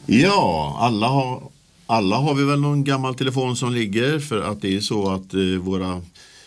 Ja, alla har vi väl någon gammal telefon som ligger, för att det är så att våra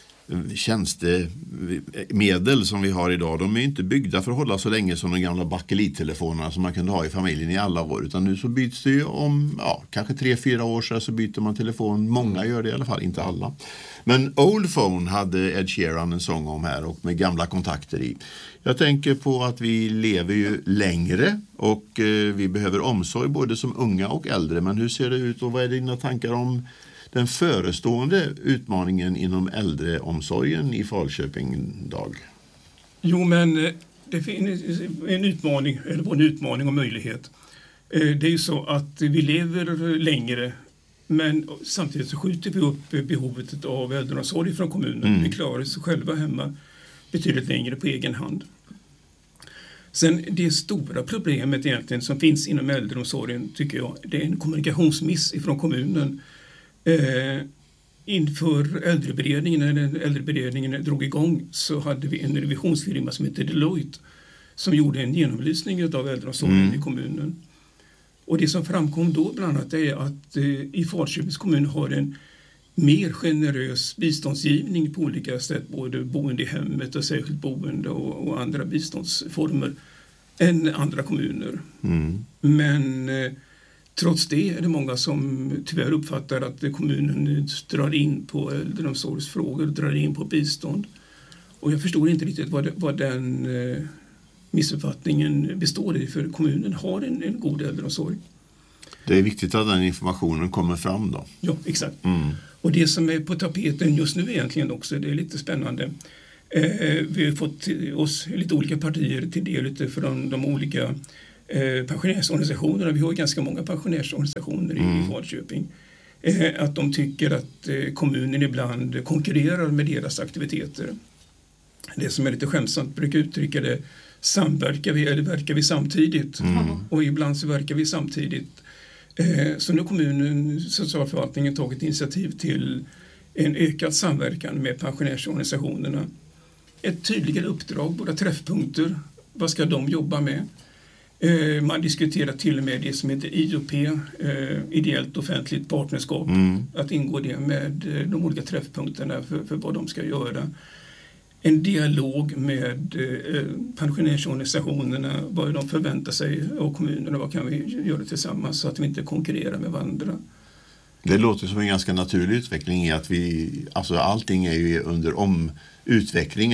tjänstemedel som vi har idag, de är inte byggda för att hålla så länge som de gamla bakelittelefonerna som man kunde ha i familjen i alla år, utan nu så byts det ju om kanske 3-4 år så byter man telefon. Många gör det i alla fall, inte alla. Men Old Phone hade Ed Sheeran en sång om här, och med gamla kontakter i. Jag tänker på att vi lever ju längre och vi behöver omsorg både som unga och äldre. Men hur ser det ut och vad är dina tankar om den förestående utmaningen inom äldreomsorgen i Falköping, Dag? Jo, men det finns en utmaning, eller både en utmaning och möjlighet. Det är ju så att vi lever längre, men samtidigt så skjuter vi upp behovet av äldreomsorg från kommunen. Vi klarar oss själva hemma betydligt längre på egen hand. Sen det stora problemet egentligen som finns inom äldreomsorgen, tycker jag, det är en kommunikationsmiss ifrån kommunen. Inför äldreberedningen, när äldreberedningen drog igång, så hade vi en revisionsfirma som heter Deloitte som gjorde en genomlysning av äldreomsorgen i kommunen. Och det som framkom då bland annat är att i Falköpings kommun har en mer generös biståndsgivning på olika sätt, både boende i hemmet och särskilt boende och andra biståndsformer än andra kommuner. Men trots det är det många som tyvärr uppfattar att kommunen drar in på äldreomsorgsfrågor, drar in på bistånd. Och jag förstår inte riktigt vad den missuppfattningen består i, för kommunen har en god äldreomsorg. Det är viktigt att den informationen kommer fram då. Ja, exakt. Och det som är på tapeten just nu egentligen också, det är lite spännande. Vi har fått oss lite olika partier till del från de olika pensionärsorganisationerna. Vi har ganska många pensionärsorganisationer i Falköping. Att de tycker att kommunen ibland konkurrerar med deras aktiviteter. Det som är lite skämsamt brukar uttrycka det, samverkar vi eller verkar vi samtidigt? Och ibland så verkar vi samtidigt. Så nu har kommunen, socialförvaltningen, tagit initiativ till en ökad samverkan med pensionärsorganisationerna. Ett tydligare uppdrag, båda träffpunkter. Vad ska de jobba med? Man diskuterar till och med det som heter IOP, ideellt offentligt partnerskap. Att ingå det med de olika träffpunkterna för vad de ska göra. En dialog med pensionärsorganisationerna, vad de förväntar sig av kommunerna, vad kan vi göra tillsammans så att vi inte konkurrerar med varandra. Det låter som en ganska naturlig utveckling i att allting är ju under utveckling,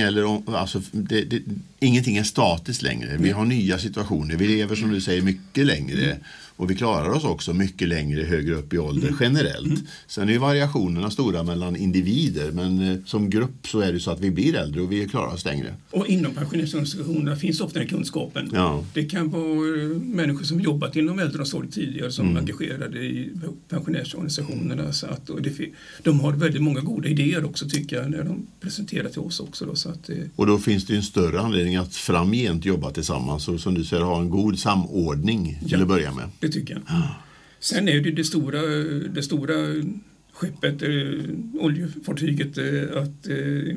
ingenting är statiskt längre. Vi har nya situationer, vi lever som du säger mycket längre och vi klarar oss också mycket längre högre upp i ålder generellt. Sen är ju variationerna stora mellan individer, men som grupp så är det så att vi blir äldre och vi klarar oss längre. Och inom pensionärsorganisationerna finns ofta den kunskapen. Ja. Det kan vara människor som jobbat inom äldreomsorg tidigare som är engagerade i pensionärsorganisationerna, så att de har väldigt många goda idéer också, tycker jag, när de presenterar till oss också. Då, så att, och då finns det ju en större anledning att framgent jobba tillsammans och som du säger ha en god samordning till att börja med. Det tycker jag. Sen är det stora skeppet, oljefartyget att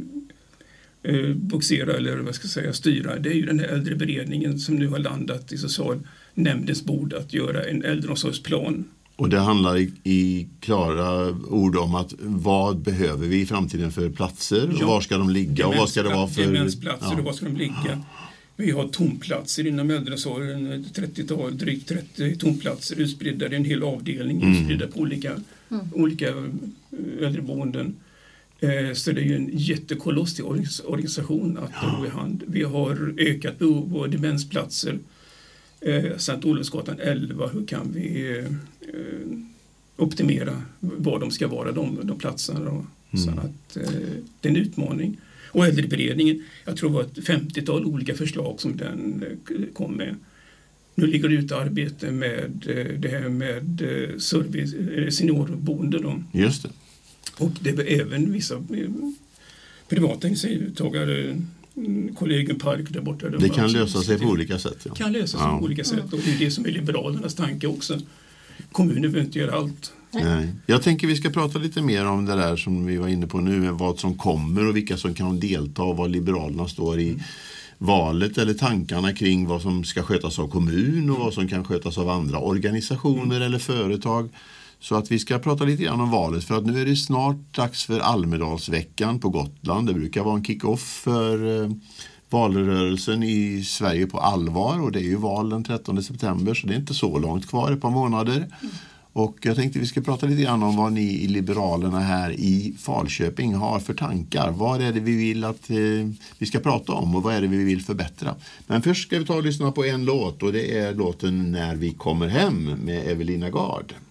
boxera eller vad ska jag säga, styra. Det är ju den här äldreberedningen som nu har landat i socialnämndens bord att göra en äldreomsorgsplan. Och det handlar i klara ord om att vad behöver vi i framtiden för platser och var ska de ligga och vad ska det vara för demensplatser och var ska de ligga. Vi har tomplatser inom äldreomsorgen, 30-tal, drygt 30 tomplatser utspridda, det är en hel avdelning utspridda på olika äldreboenden. Så det är ju en jättekolossig organisation att gå i hand. Vi har ökat behov av demensplatser. Sankt Olofsgatan 11, hur kan vi optimera vad de ska vara, de platserna. Så att det är en utmaning. Och äldreberedningen, jag tror det var ett 50-tal olika förslag som den kom med. Nu ligger det ut arbete med det här med service, seniorboende då. Just det. Och det är även vissa privata initiativtagare, Kollegium Park där borta. Det kan lösa sig på olika sätt. Ja. Kan lösa sig på olika sätt, och det är det som är liberalernas tanke också. Kommunen behöver inte göra allt. Nej. Jag tänker vi ska prata lite mer om det där som vi var inne på nu, vad som kommer och vilka som kan delta och vad liberalerna står i valet eller tankarna kring vad som ska skötas av kommun och vad som kan skötas av andra organisationer eller företag. Så att vi ska prata lite grann om valet, för att nu är det snart dags för Almedalsveckan på Gotland. Det brukar vara en kick-off för valrörelsen i Sverige på allvar, och det är ju val den 13 september, så det är inte så långt kvar, ett par månader. Och jag tänkte vi ska prata lite grann om vad ni i Liberalerna här i Falköping har för tankar. Vad är det vi vill att vi ska prata om och vad är det vi vill förbättra? Men först ska vi ta och lyssna på en låt, och det är låten När vi kommer hem med Evelina Gard.